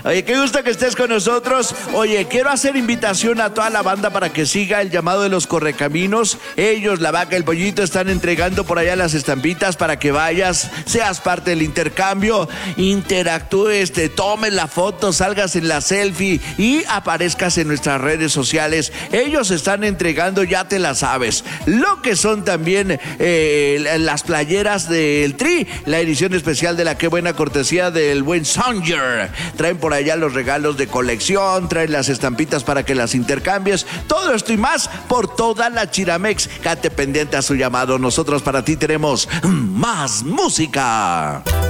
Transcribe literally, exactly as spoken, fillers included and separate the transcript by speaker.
Speaker 1: Oye, qué gusto que estés con nosotros. Oye, quiero hacer invitación a toda la banda para que siga el llamado de los Correcaminos. Ellos, la vaca, el pollito, están entregando por allá las estampitas para que vayas, seas parte del intercambio, interactúes, te tomes la foto, salgas en la selfie y aparezcas en nuestras redes sociales. Ellos están entregando, ya te la sabes, lo que son también eh, las playeras del Tri, la edición especial de la Qué Buena, cortesía del buen Songer. Traen por allá los regalos de colección, traen las estampitas para que las intercambies. Todo esto y más por toda la Chiramex. Cate pendiente a su llamado. Nosotros para ti tenemos más música.